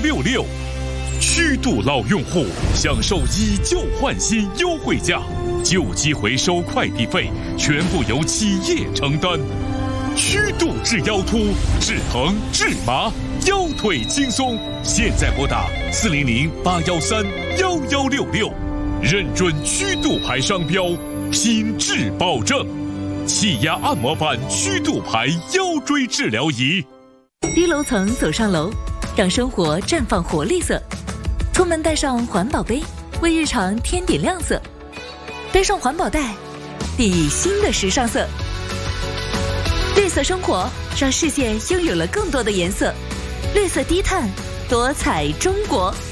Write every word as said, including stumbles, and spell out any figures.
六六。虚度老用户享受以旧换新优惠价，旧机回收快递费全部由企业承担。虚度治腰突、治疼、治麻，腰腿轻松。现在拨打四零零八幺三幺幺六六，认准虚度牌商标，品质保证。气压按摩板虚度牌腰椎治疗仪。 低楼层走上楼，让生活绽放活力色。出门带上环保杯，为日常添点亮色。背上环保袋，砥砺新的时尚色。绿色生活，让世界拥有了更多的颜色。绿色低碳，多彩中国。